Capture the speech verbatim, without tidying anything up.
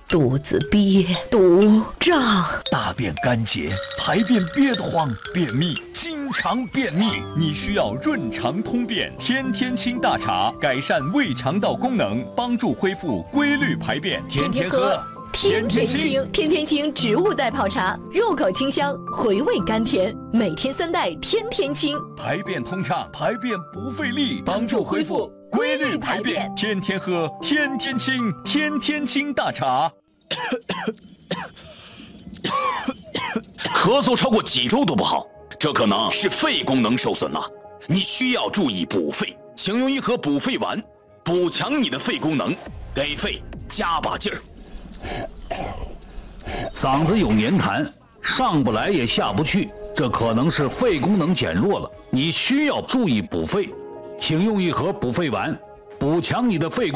肚子憋肚胀， 大便干结，排便憋得慌，便秘，经常便秘，你需要润肠通便天天清大茶，改善胃肠道功能，帮助恢复规律排便，天天喝。 天天清，天天清植物代泡茶，入口清香，回味甘甜，每天三袋，天天清， 排便通畅，排便不费力，帮助恢复规律排便，天天喝，天天清，天天清大茶。 咳嗽超过几周都不好，这可能是肺功能受损了，你需要注意补肺，请用一盒补肺丸，补强你的肺功能，给肺加把劲儿。 嗓子有黏痰，上不来也下不去，这可能是肺功能减弱了，你需要注意补肺，请用一盒补肺丸，补强你的肺功能。